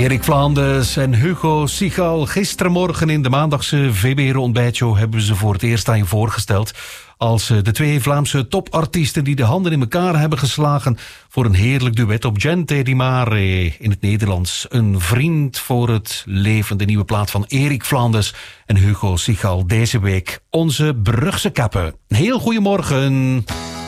Erik Vlaanders en Hugo Sigal. Gistermorgen in de maandagse VBR-ontbijtshow hebben ze voor het eerst aan je voorgesteld als de twee Vlaamse topartiesten die de handen in elkaar hebben geslagen voor een heerlijk duet op Gente di Mare in het Nederlands. Een vriend voor het leven, de nieuwe plaat van Erik Vlaanders en Hugo Sigal. Deze week onze Brugse kappen. Heel goedemorgen.